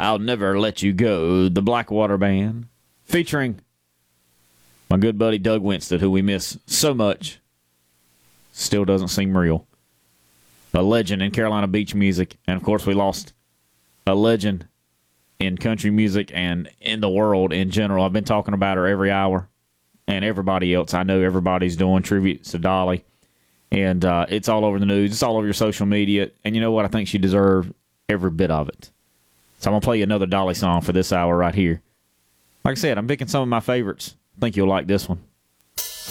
I'll Never Let You Go, the Blackwater Band, featuring my good buddy Doug Winstead, who we miss so much. Still doesn't seem real. A legend in Carolina Beach music, and of course we lost a legend in country music and in the world in general. I've been talking about her every hour, and everybody else. I know everybody's doing tributes to Dolly, and it's all over the news. It's all over your social media, and you know what? I think she deserved every bit of it. So I'm going to play you another Dolly song for this hour right here. Like I said, I'm picking some of my favorites. I think you'll like this one.